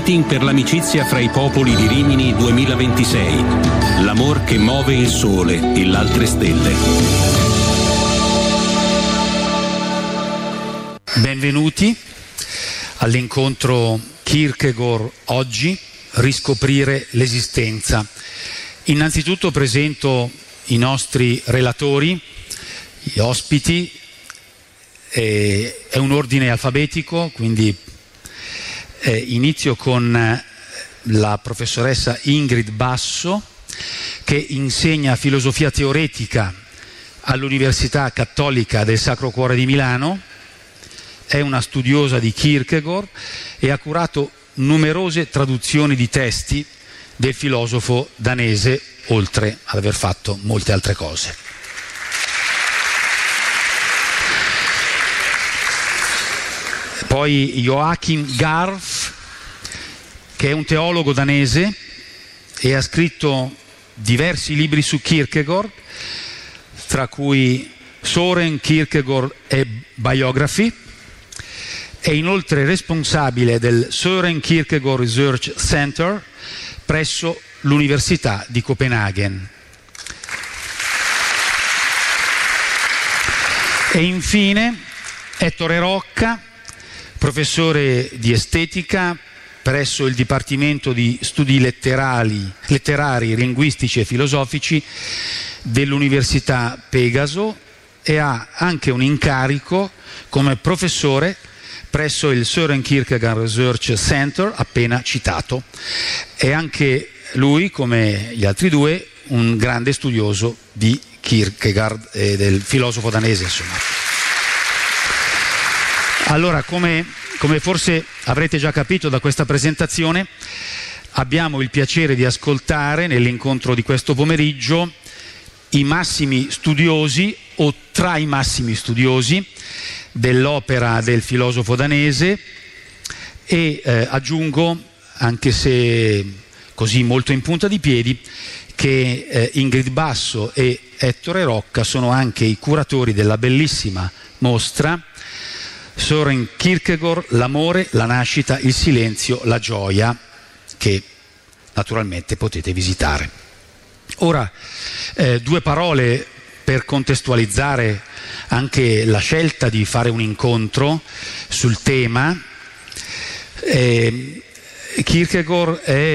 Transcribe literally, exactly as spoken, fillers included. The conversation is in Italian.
Meeting per l'amicizia fra i popoli di Rimini duemilaventisei. L'amor che muove il sole e l'altre stelle. Benvenuti all'incontro Kierkegaard oggi, riscoprire l'esistenza. Innanzitutto presento i nostri relatori, gli ospiti, eh, è un ordine alfabetico, quindi eh, inizio con la professoressa Ingrid Basso, che insegna filosofia teoretica all'Università Cattolica del Sacro Cuore di Milano, è una studiosa di Kierkegaard e ha curato numerose traduzioni di testi del filosofo danese, oltre ad aver fatto molte altre cose. Poi Joachim Garf, che è un teologo danese e ha scritto diversi libri su Kierkegaard, tra cui Søren Kierkegaard e Biography. È inoltre responsabile del Søren Kierkegaard Research Center presso l'Università di Copenaghen. E infine Ettore Rocca, professore di estetica presso il Dipartimento di Studi Letterali, Letterari, Linguistici e Filosofici dell'Università Pegaso e ha anche un incarico come professore presso il Søren Kierkegaard Research Center appena citato. È anche lui, come gli altri due, un grande studioso di Kierkegaard e del filosofo danese, insomma. Allora, come, come forse avrete già capito da questa presentazione, abbiamo il piacere di ascoltare nell'incontro di questo pomeriggio i massimi studiosi o tra i massimi studiosi dell'opera del filosofo danese e eh, aggiungo, anche se così molto in punta di piedi, che eh, Ingrid Basso e Ettore Rocca sono anche i curatori della bellissima mostra Søren Kierkegaard, l'amore, la nascita, il silenzio, la gioia, che naturalmente potete visitare. Ora, eh, due parole per contestualizzare anche la scelta di fare un incontro sul tema. Eh, Kierkegaard è